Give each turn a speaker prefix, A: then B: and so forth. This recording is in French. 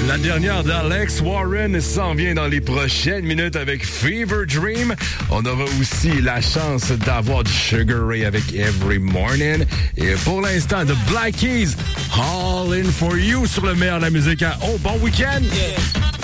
A: La dernière d'Alex Warren s'en vient dans les prochaines minutes avec Fever Dream. On aura aussi la chance d'avoir du Sugar Ray avec Every Morning. Et pour l'instant, The Black Keys, All In For You sur le meilleur de la musique. Bon week-end! Yeah.